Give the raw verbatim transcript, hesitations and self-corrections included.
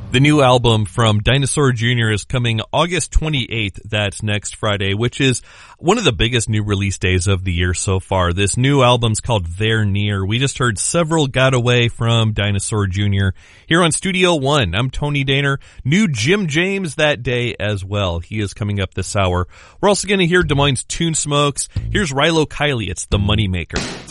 The new album from Dinosaur Junior is coming August twenty-eighth. That's next Friday, which is one of the biggest new release days of the year so far. This new album's called They're Near. We just heard Several Got Away from Dinosaur Junior here on Studio One. I'm Tony Daner. New Jim James that day as well. He is coming up this hour. We're also going to hear Des Moines Tune Smokes. Here's Rilo Kiley. It's The Moneymaker.